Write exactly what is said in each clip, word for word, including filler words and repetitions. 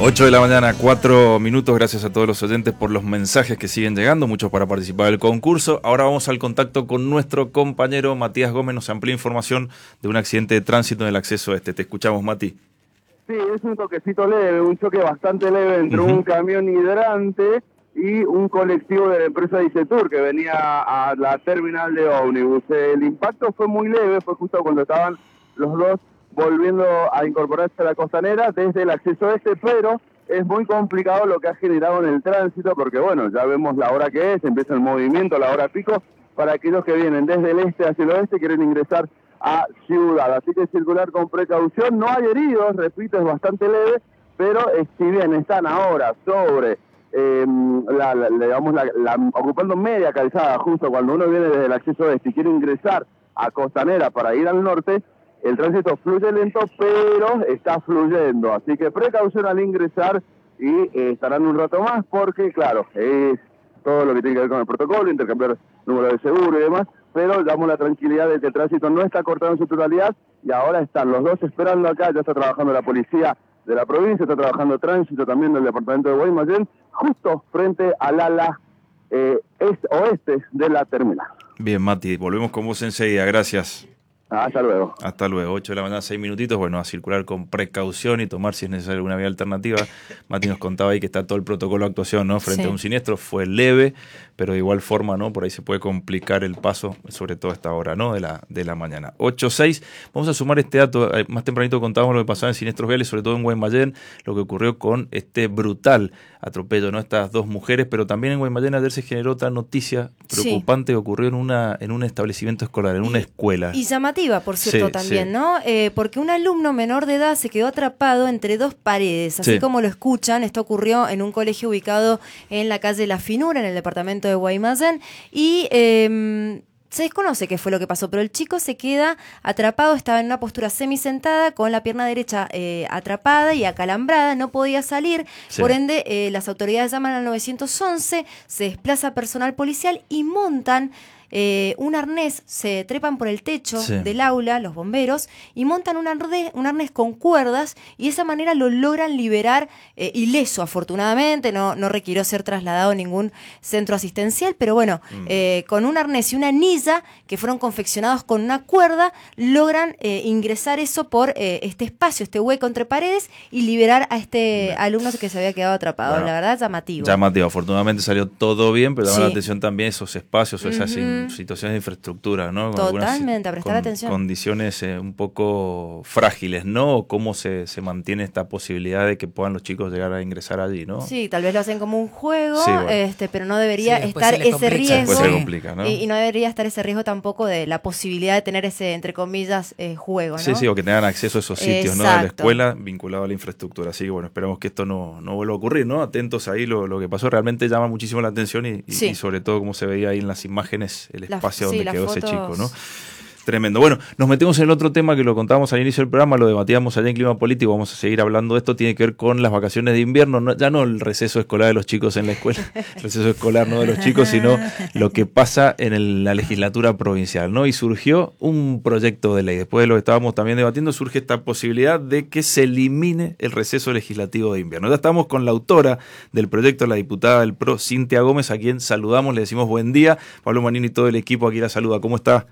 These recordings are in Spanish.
ocho de la mañana, cuatro minutos. Gracias a todos los oyentes por los mensajes que siguen llegando, muchos para participar del concurso. Ahora vamos al contacto con nuestro compañero Matías Gómez. Nos amplía información de un accidente de tránsito en el acceso este. Te escuchamos, Mati. Sí, es un toquecito leve, un choque bastante leve entre uh-huh. un camión hidrante y un colectivo de la empresa Isetur que venía a la terminal de ómnibus. El impacto fue muy leve, fue justo cuando estaban los dos volviendo a incorporarse a la costanera desde el acceso este, pero es muy complicado lo que ha generado en el tránsito, porque bueno, ya vemos la hora que es, empieza el movimiento, la hora pico, para aquellos que vienen desde el este hacia el oeste, quieren ingresar a Ciudad, así que circular con precaución. No hay heridos, repito, es bastante leve, pero eh, si bien están ahora sobre, eh, la, la, digamos, la, la, ocupando media calzada, justo cuando uno viene desde el acceso este y quiere ingresar a Costanera para ir al norte, el tránsito fluye lento, pero está fluyendo, así que precaución al ingresar y eh, estarán un rato más, porque claro, es todo lo que tiene que ver con el protocolo, intercambiar número de seguro y demás, pero damos la tranquilidad de que el tránsito no está cortado en su totalidad y ahora están los dos esperando acá. Ya está trabajando la policía de la provincia, está trabajando tránsito también del departamento de Guaymallén, justo frente al ala eh, est oeste de la terminal. Bien, Mati, volvemos con vos enseguida, gracias. Hasta luego. Hasta luego, ocho de la mañana, seis minutitos. Bueno, a circular con precaución y tomar si es necesario alguna vía alternativa. Mati nos contaba ahí que está todo el protocolo de actuación, ¿no? Frente sí. a un siniestro, fue leve, pero de igual forma, ¿no? Por ahí se puede complicar el paso, sobre todo a esta hora, ¿no? De la, de la mañana. ocho seis, vamos a sumar este dato. Más tempranito contábamos lo que pasaba en siniestros viales, sobre todo en Guaymallén, lo que ocurrió con este brutal atropello, ¿no? Estas dos mujeres, pero también en Guaymallén ayer se generó otra noticia preocupante sí. que ocurrió en una en un establecimiento escolar, en una escuela. Y llamativa, por cierto, sí, también, sí. ¿no? Eh, porque un alumno menor de edad se quedó atrapado entre dos paredes, así sí. como lo escuchan. Esto ocurrió en un colegio ubicado en la calle La Finura, en el departamento de Guaymallén, y eh, se desconoce qué fue lo que pasó, pero el chico se queda atrapado, estaba en una postura semisentada, con la pierna derecha eh, atrapada y acalambrada, no podía salir, sí. por ende eh, las autoridades llaman al nueve once, se desplaza personal policial y montan Eh, un arnés, se trepan por el techo sí. del aula, los bomberos, y montan un arnés, un arnés con cuerdas, y de esa manera lo logran liberar eh, ileso, afortunadamente, no, no requirió ser trasladado a ningún centro asistencial, pero bueno, mm. eh, con un arnés y una anilla que fueron confeccionados con una cuerda, logran eh, ingresar eso por eh, este espacio, este hueco entre paredes, y liberar a este mm. alumno que se había quedado atrapado. Bueno, la verdad, llamativo. Llamativo, afortunadamente salió todo bien, pero llama sí. la atención también esos espacios o esas uh-huh. situaciones de infraestructura, ¿no? Con Totalmente, a prestar con atención. Condiciones eh, un poco frágiles, ¿no? Cómo se, se mantiene esta posibilidad de que puedan los chicos llegar a ingresar allí, ¿no? Sí, tal vez lo hacen como un juego, sí, bueno. este, pero no debería sí, estar ese complica. riesgo. Después se complica, ¿no? Y, y no debería estar ese riesgo tampoco de la posibilidad de tener ese, entre comillas, eh, juego, ¿no? Sí, sí, o que tengan acceso a esos sitios, Exacto. ¿no? De la escuela vinculado a la infraestructura. Así que bueno, esperamos que esto no, no vuelva a ocurrir, ¿no? Atentos ahí, lo, lo que pasó realmente llama muchísimo la atención y, sí. y, y sobre todo como se veía ahí en las imágenes, el espacio la, donde sí, quedó ese chico, ¿no? Tremendo. Bueno, nos metemos en el otro tema que lo contábamos al inicio del programa, lo debatíamos allá en Clima Político, vamos a seguir hablando de esto, tiene que ver con las vacaciones de invierno, no, ya no el receso escolar de los chicos en la escuela, el receso escolar no de los chicos, sino lo que pasa en el, la legislatura provincial, ¿no? Y surgió un proyecto de ley, después de lo que estábamos también debatiendo, surge esta posibilidad de que se elimine el receso legislativo de invierno. Ya estamos con la autora del proyecto, la diputada del P R O, Cintia Gómez, a quien saludamos, le decimos buen día. Pablo Manini y todo el equipo aquí la saluda. ¿Cómo está?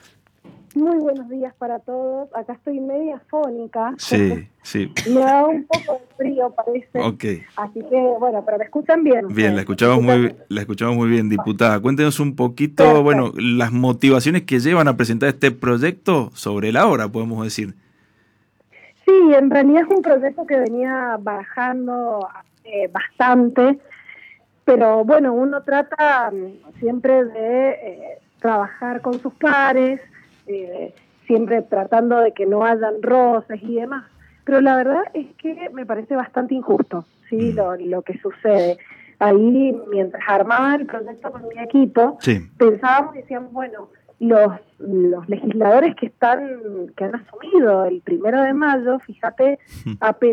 Muy buenos días para todos. Acá estoy media fónica. Sí, sí. Me da un poco de frío, parece. Okay. Así que, bueno, pero me escuchan bien. Bien, la escuchamos muy, la escuchamos muy bien, diputada. Cuéntenos un poquito, Perfecto. bueno, las motivaciones que llevan a presentar este proyecto sobre la hora, podemos decir. Sí, en realidad es un proyecto que venía bajando eh, bastante, pero bueno, uno trata siempre de eh, trabajar con sus pares, Eh, siempre tratando de que no hayan roces y demás, pero la verdad es que me parece bastante injusto, ¿sí? lo, lo que sucede. Ahí, mientras armaba el proyecto con mi equipo, sí. pensábamos y decíamos, bueno, los, los legisladores que están que han asumido el primero de mayo, fíjate, apenas